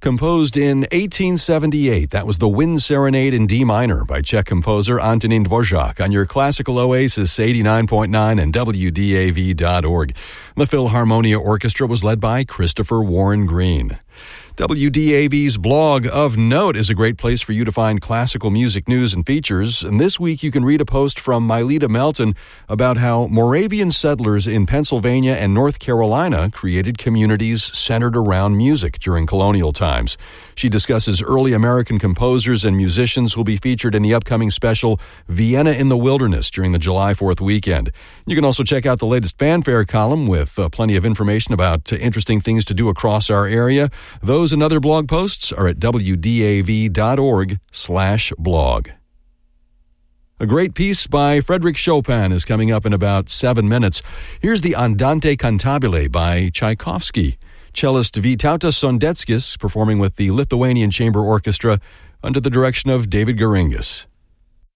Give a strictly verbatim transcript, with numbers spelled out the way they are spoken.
Composed in eighteen seventy-eight, that was the Wind Serenade in D minor by Czech composer Antonín Dvořák on your classical oasis eighty-nine point nine and W D A V dot org. The Philharmonia Orchestra was led by Christopher Warren Green. W D A V's blog of note is a great place for you to find classical music news and features. And this week you can read a post from Myleta Melton about how Moravian settlers in Pennsylvania and North Carolina created communities centered around music during colonial times. She discusses early American composers and musicians who will be featured in the upcoming special Vienna in the Wilderness during the July fourth weekend. You can also check out the latest fanfare column with uh, plenty of information about uh, interesting things to do across our area. Those and other blog posts are at W D A V dot org slash blog. A great piece by Frédéric Chopin is coming up in about seven minutes. Here's the Andante Cantabile by Tchaikovsky. Cellist Vytautas Sondeckis performing with the Lithuanian Chamber Orchestra under the direction of David Garingas.